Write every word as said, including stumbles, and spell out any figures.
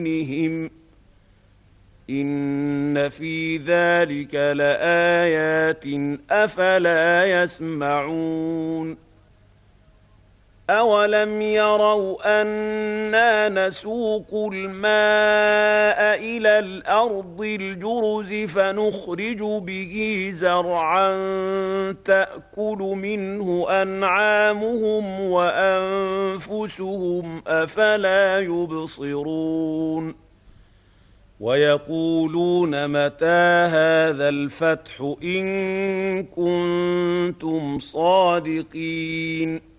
إن في ذلك لآيات أفلا يسمعون أولم يروا أنا نسوق الماء إلى الأرض الجرز فنخرج به زرعا تأكل منه أنعامهم وأنفسهم أفلا يبصرون ويقولون متى هذا الفتح إن كنتم صادقين